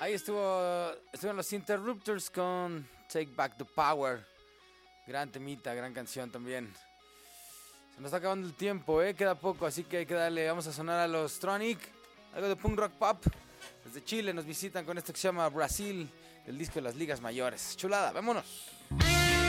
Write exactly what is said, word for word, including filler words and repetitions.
Ahí estuvo, estuvieron los Interrupters con Take Back the Power. Gran temita, gran canción también. Se nos está acabando el tiempo, ¿eh? Queda poco, así que hay que darle. Vamos a sonar a los Tronic, algo de punk rock pop. Desde Chile nos visitan con esto que se llama Brasil, el disco de las ligas mayores. Chulada, vámonos.